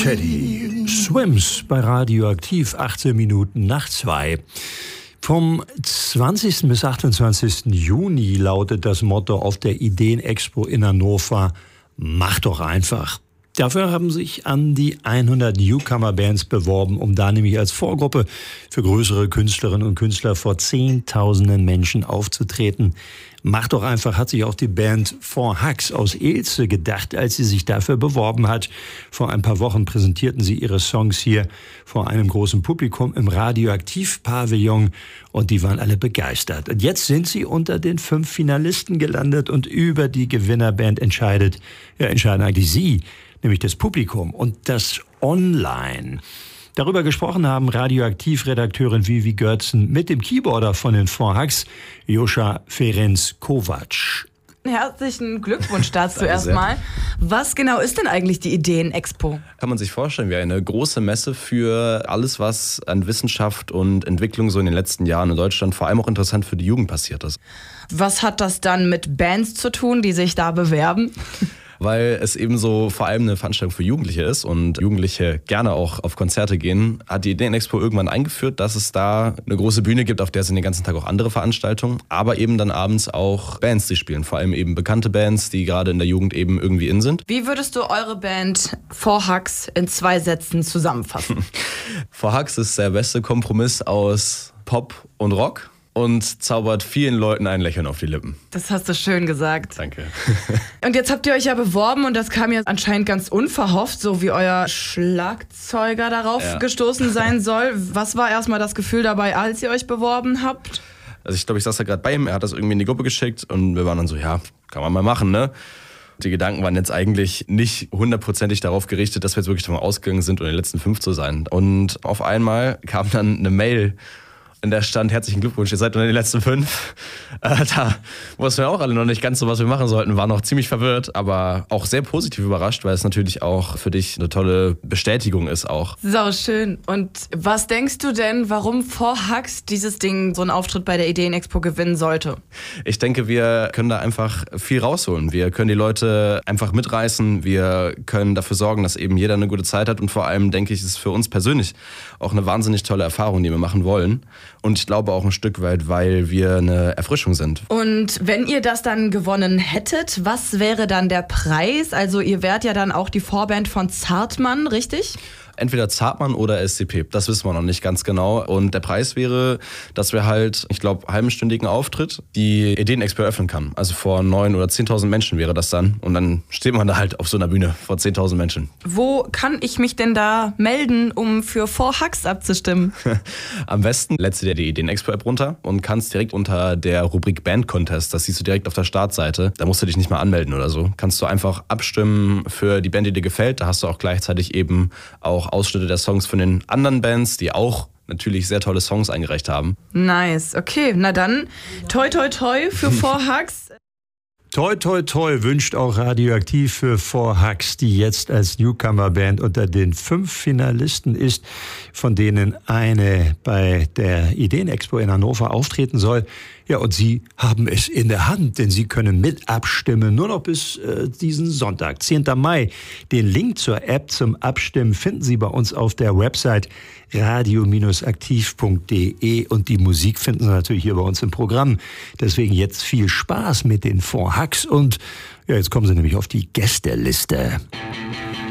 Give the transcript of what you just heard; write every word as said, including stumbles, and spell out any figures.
Teddy Swims bei Radioaktiv, achtzehn Minuten nach zwei. Vom zwanzigsten bis achtundzwanzigsten Juni lautet das Motto auf der Ideenexpo in Hannover: Mach doch einfach. Dafür haben sich an die hundert Newcomer-Bands beworben, um da nämlich als Vorgruppe für größere Künstlerinnen und Künstler vor Zehntausenden Menschen aufzutreten. Mach doch einfach hat sich auch die Band Four Hugs aus Ilse gedacht, als sie sich dafür beworben hat. Vor ein paar Wochen präsentierten sie ihre Songs hier vor einem großen Publikum im Radioaktiv-Pavillon und die waren alle begeistert. Und jetzt sind sie unter den fünf Finalisten gelandet und über die Gewinnerband entscheidet, ja, entscheiden eigentlich sie, nämlich das Publikum und das Online. Darüber gesprochen haben Radioaktiv-Redakteurin Vivi Görtzen mit dem Keyboarder von den Four Hugs, Joscha Ferenc-Kovac. Herzlichen Glückwunsch dazu erstmal. Was genau ist denn eigentlich die Ideenexpo? Kann man sich vorstellen, wie eine große Messe für alles, was an Wissenschaft und Entwicklung so in den letzten Jahren in Deutschland vor allem auch interessant für die Jugend passiert ist. Was hat das dann mit Bands zu tun, die sich da bewerben? Weil es eben so vor allem eine Veranstaltung für Jugendliche ist und Jugendliche gerne auch auf Konzerte gehen, hat die Ideenexpo irgendwann eingeführt, dass es da eine große Bühne gibt, auf der sind den ganzen Tag auch andere Veranstaltungen, aber eben dann abends auch Bands, die spielen, vor allem eben bekannte Bands, die gerade in der Jugend eben irgendwie in sind. Wie würdest du eure Band Four Hugs in zwei Sätzen zusammenfassen? Four Hugs ist der beste Kompromiss aus Pop und Rock und zaubert vielen Leuten ein Lächeln auf die Lippen. Das hast du schön gesagt. Danke. Und jetzt habt ihr euch ja beworben und das kam ja anscheinend ganz unverhofft, so wie euer Schlagzeuger darauf ja. gestoßen sein soll. Was war erstmal das Gefühl dabei, als ihr euch beworben habt? Also ich glaube, ich saß da gerade bei ihm, er hat das irgendwie in die Gruppe geschickt und wir waren dann so, ja, kann man mal machen, ne? Die Gedanken waren jetzt eigentlich nicht hundertprozentig darauf gerichtet, dass wir jetzt wirklich davon ausgegangen sind, unter den letzten fünf zu sein. Und auf einmal kam dann eine Mail, in der stand: herzlichen Glückwunsch, ihr seid unter den letzten fünf. Äh, da wussten wir auch alle noch nicht ganz so, was wir machen sollten, waren noch ziemlich verwirrt, aber auch sehr positiv überrascht, weil es natürlich auch für dich eine tolle Bestätigung ist auch. Sau schön. Und was denkst du denn, warum Four Hugs dieses Ding, so einen Auftritt bei der Ideenexpo gewinnen sollte? Ich denke, wir können da einfach viel rausholen. Wir können die Leute einfach mitreißen, wir können dafür sorgen, dass eben jeder eine gute Zeit hat und vor allem, denke ich, ist es für uns persönlich auch eine wahnsinnig tolle Erfahrung, die wir machen wollen. Und ich glaube auch ein Stück weit, weil wir eine Erfrischung sind. Und wenn ihr das dann gewonnen hättet, was wäre dann der Preis? Also ihr wärt ja dann auch die Vorband von Zartmann, richtig? Entweder Zartmann oder S C P, das wissen wir noch nicht ganz genau. Und der Preis wäre, dass wir halt, ich glaube, halbstündigen Auftritt die Ideenexpo eröffnen kann. Also vor neun oder zehntausend Menschen wäre das dann. Und dann steht man da halt auf so einer Bühne vor zehntausend Menschen. Wo kann ich mich denn da melden, um für Four Hugs abzustimmen? Am besten lädst du dir die Ideenexpo-App runter und kannst direkt unter der Rubrik Band Contest, das siehst du direkt auf der Startseite, da musst du dich nicht mal anmelden oder so, kannst du einfach abstimmen für die Band, die dir gefällt. Da hast du auch gleichzeitig eben auch Ausschnitte der Songs von den anderen Bands, die auch natürlich sehr tolle Songs eingereicht haben. Nice, okay, na dann toi toi toi für Four Hugs. Toi, toi, toi wünscht auch Radioaktiv für Four Hugs, die jetzt als Newcomer-Band unter den fünf Finalisten ist, von denen eine bei der Ideenexpo in Hannover auftreten soll. Ja, und Sie haben es in der Hand, denn Sie können mit abstimmen. Nur noch bis äh, diesen Sonntag, zehnten Mai. Den Link zur App zum Abstimmen finden Sie bei uns auf der Website radio aktiv punkt de und die Musik finden Sie natürlich hier bei uns im Programm. Deswegen jetzt viel Spaß mit den Four Hugs und ja, jetzt kommen Sie nämlich auf die Gästeliste.